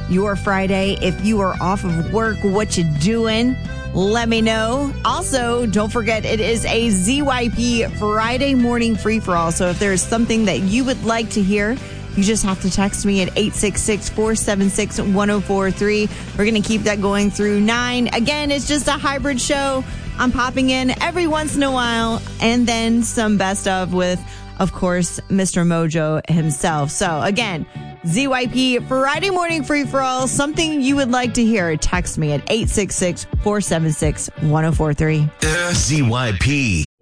your Friday. If you are off of work, what you doing? Let me know. Also, don't forget, it is a ZYP Friday morning free-for-all. So if there's something that you would like to hear, you just have to text me at 866-476-1043. We're going to keep that going through 9. Again, it's just a hybrid show. I'm popping in every once in a while, and then some best with, of course, Mr. Mojo himself. So again, ZYP Friday morning free-for-all. Something you would like to hear, text me at 866-476-1043. ZYP